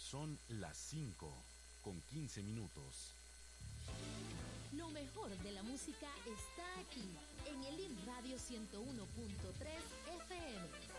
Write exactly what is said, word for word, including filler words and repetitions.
Son las cinco con quince minutos. Lo mejor de la música está aquí, en el I M Radio ciento uno punto tres F M.